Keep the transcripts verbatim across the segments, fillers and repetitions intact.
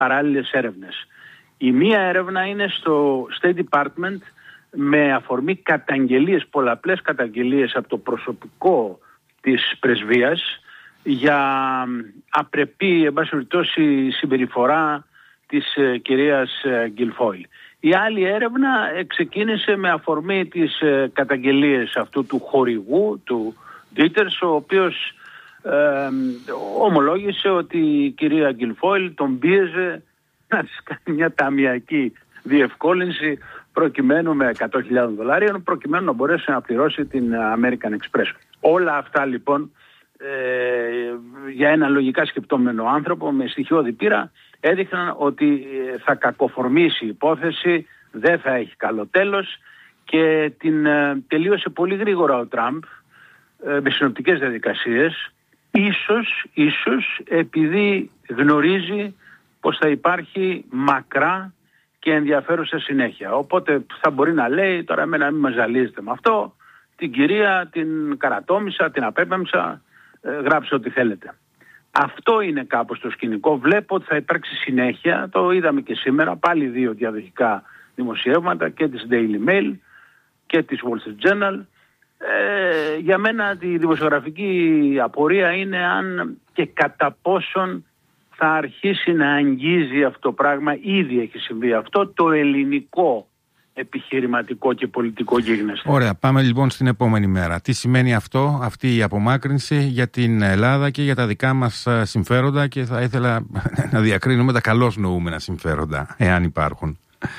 παράλληλες έρευνες. Η μία έρευνα είναι στο State Department με αφορμή καταγγελίες, πολλαπλές καταγγελίες από το προσωπικό της πρεσβείας για απρεπή, εν πάση περιπτώσει, συμπεριφορά της ε, κυρίας ε, Γκιλφόιλ. Η άλλη έρευνα ξεκίνησε με αφορμή τις ε, καταγγελίες αυτού του χορηγού, του Ντίτερς, ο οποίος ε, ομολόγησε ότι η κυρία Γκιλφόιλ τον πίεζε να της κάνει μια ταμιακή διευκόλυνση προκειμένου με εκατό χιλιάδες δολάρια προκειμένου να μπορέσει να πληρώσει την American Express. Όλα αυτά λοιπόν ε, για ένα λογικά σκεπτόμενο άνθρωπο με στοιχειώδη πείρα έδειχναν ότι θα κακοφορμήσει η υπόθεση, δεν θα έχει καλό τέλος και την ε, τελείωσε πολύ γρήγορα ο Τραμπ ε, με συνοπτικές διαδικασίες, ίσως, ίσως επειδή γνωρίζει πως θα υπάρχει μακρά και ενδιαφέρουσα συνέχεια. Οπότε θα μπορεί να λέει, τώρα εμένα μην με ζαλίζετε με αυτό, την κυρία την καρατόμησα, την απέπεμψα, ε, γράψε ό,τι θέλετε. Αυτό είναι κάπως το σκηνικό. Βλέπω ότι θα υπάρξει συνέχεια, το είδαμε και σήμερα, πάλι δύο διαδοχικά δημοσιεύματα και της Daily Mail και της Wall Street Journal. Ε, για μένα τη δημοσιογραφική απορία είναι αν και κατά πόσον θα αρχίσει να αγγίζει αυτό το πράγμα, ήδη έχει συμβεί αυτό, το ελληνικό επιχειρηματικό και πολιτικό γίγνεσθε. Ωραία, πάμε λοιπόν στην επόμενη μέρα. Τι σημαίνει αυτό, αυτή η απομάκρυνση για την Ελλάδα και για τα δικά μας συμφέροντα, και θα ήθελα να διακρίνουμε τα καλώς νοούμενα συμφέροντα, εάν υπάρχουν.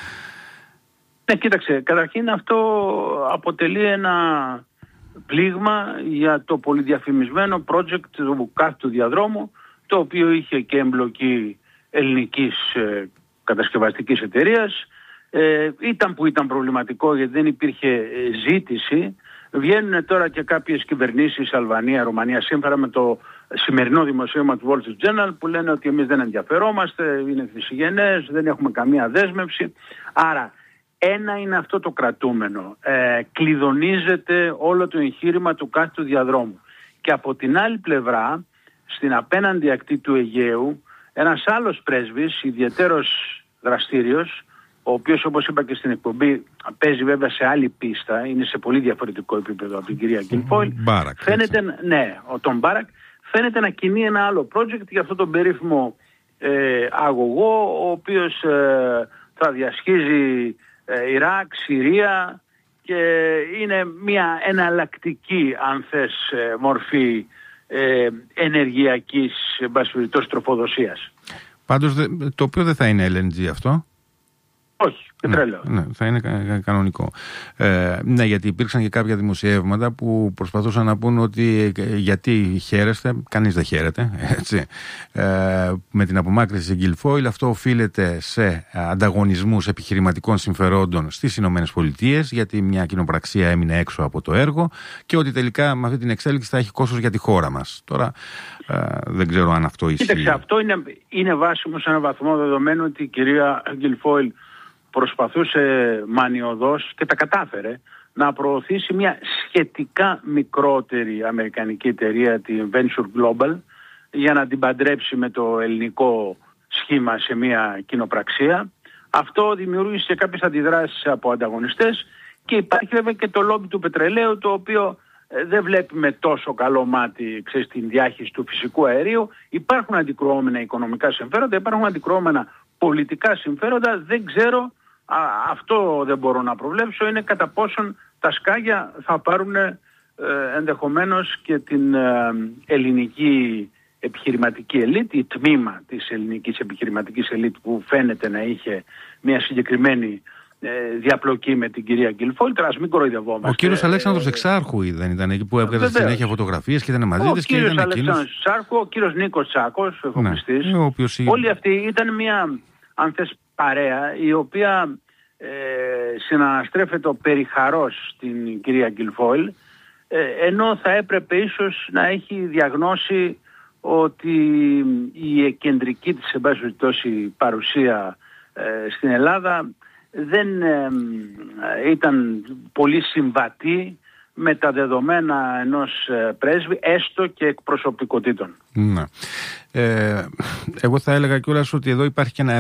Ναι, κοίταξε, καταρχήν αυτό αποτελεί ένα πλήγμα για το πολυδιαφημισμένο project του κάθετου διαδρόμου, το οποίο είχε και εμπλοκή ελληνικής ε, κατασκευαστικής εταιρείας. Ε, ήταν που ήταν προβληματικό γιατί δεν υπήρχε ε, ζήτηση. Βγαίνουν τώρα και κάποιες κυβερνήσεις, Αλβανία, Ρουμανία, σύμφωνα με το σημερινό δημοσίευμα του Wall Street Journal, που λένε ότι εμείς δεν ενδιαφερόμαστε, είναι θυσιγενές, δεν έχουμε καμία δέσμευση. Άρα ένα είναι αυτό το κρατούμενο. Ε, κλειδονίζεται όλο το εγχείρημα του κάθετου διαδρόμου. Και από την άλλη πλευρά, στην απέναντι ακτή του Αιγαίου, ένας άλλος πρέσβης, ιδιαιτέρως δραστήριος, ο οποίος, όπως είπα και στην εκπομπή, παίζει βέβαια σε άλλη πίστα, είναι σε πολύ διαφορετικό επίπεδο από την κυρία Γκιλφόιλ. Φαίνεται, ναι, ο Τον Μπάρακ, φαίνεται να κινεί ένα άλλο project για αυτό τον περίφημο ε, αγωγό, ο οποίος ε, θα διασχίζει ε, Ιράκ, Συρία, και είναι μια εναλλακτική, αν θες, ε, μορφή ε, ενεργειακής, μπασφυριτός, τροφοδοσίας. Πάντως το οποίο δεν θα είναι ελ εν τζι αυτό. Όχι, πετρέλαιο. Ναι, ναι, θα είναι κα, κανονικό. Ε, ναι, γιατί υπήρξαν και κάποια δημοσιεύματα που προσπαθούσαν να πούν ότι ε, γιατί χαίρεστε, κανείς δεν χαίρεται, έτσι. Ε, με την απομάκρυνση Γκιλφόιλ, αυτό οφείλεται σε ανταγωνισμούς επιχειρηματικών συμφερόντων στις Ηνωμένες Πολιτείες, γιατί μια κοινοπραξία έμεινε έξω από το έργο, και ότι τελικά με αυτή την εξέλιξη θα έχει κόστος για τη χώρα μας. Τώρα ε, δεν ξέρω αν αυτό ισχύει. Κοίταξε, αυτό είναι, είναι βάσιμο σε έναν βαθμό, δεδομένου ότι η κυρία Γκιλφόιλ προσπαθούσε μανιωδώς και τα κατάφερε να προωθήσει μια σχετικά μικρότερη αμερικανική εταιρεία, τη Venture Global, για να την παντρέψει με το ελληνικό σχήμα σε μια κοινοπραξία. Αυτό δημιούργησε κάποιες αντιδράσεις από ανταγωνιστές και υπάρχει βέβαια και το λόμπι του πετρελαίου, το οποίο δεν βλέπει με τόσο καλό μάτι, ξέρεις, την διάχυση του φυσικού αερίου. Υπάρχουν αντικρουόμενα οικονομικά συμφέροντα, υπάρχουν αντικρουόμενα πολιτικά συμφέροντα. Δεν ξέρω, α, αυτό δεν μπορώ να προβλέψω, είναι κατά πόσον τα σκάγια θα πάρουν ε, ενδεχομένως και την ε, ελληνική επιχειρηματική ελίτ, η τμήμα της ελληνικής επιχειρηματικής ελίτ που φαίνεται να είχε μια συγκεκριμένη ε, διαπλοκή με την κυρία Γκιλφόιλ. Τώρα ας μην κοροϊδευόμαστε. Ο κύριος Αλέξανδρος Εξάρχου δεν ήταν εκεί που έβγαζε συνέχεια φωτογραφίες και ήταν μαζί της? Ο κύριος Αλέξανδρος Εξάρχου, ο κύριος Νίκος Τσάκος, ο εφοπλιστής. Ναι, οποίος... Όλοι αυτοί ήταν μια, αν θες, παρέα η οποία ε, συναναστρέφεται περιχαρώς στην κυρία Γκιλφόιλ, ε, ενώ θα έπρεπε ίσως να έχει διαγνώσει ότι η κεντρική της, σε πάση περιπτώσει, παρουσία ε, στην Ελλάδα δεν ε, ήταν πολύ συμβατή με τα δεδομένα ενός πρέσβη, έστω και εκπροσωπικότητων. Ναι. Ε, εγώ θα έλεγα κιόλας ότι εδώ υπάρχει και ένα